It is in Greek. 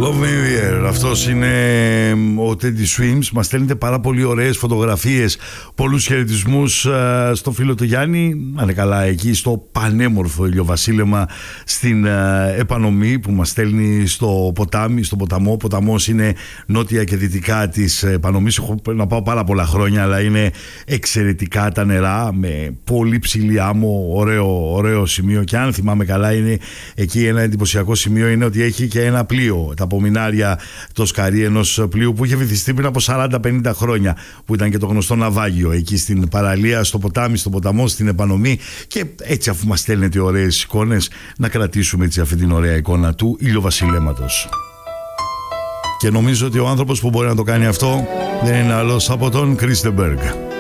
Love Me Here. Αυτός είναι ο Teddy Swims. Μας στέλνετε πάρα πολύ ωραίες φωτογραφίες. Πολλούς χαιρετισμούς στο φίλο του Γιάννη. Να είναι καλά εκεί στο πανέμορφο ηλιοβασίλεμα στην Επανομή που μας στέλνει στο ποτάμι, στον ποταμό. Ο ποταμός είναι νότια και δυτικά της Επανομής. Έχω να πάω πάρα πολλά χρόνια, αλλά είναι εξαιρετικά τα νερά με πολύ ψηλή άμμο. Ωραίο σημείο. Και αν θυμάμαι καλά, είναι εκεί ένα εντυπωσιακό σημείο είναι ότι έχει και ένα πλοίο. Τα απομεινάρια, το σκαρί ενός πλοίου που είχε βυθιστεί πριν από 40-50 χρόνια, που ήταν και το γνωστό ναυάγιο εκεί στην παραλία, στο ποτάμι, στον ποταμό, στην Επανομή. Και έτσι, αφού μας στέλνετε ωραίες εικόνες, να κρατήσουμε έτσι αυτή την ωραία εικόνα του ηλιοβασιλέματος. Και νομίζω ότι ο άνθρωπος που μπορεί να το κάνει αυτό δεν είναι άλλος από τον Κρίστεμπεργκ.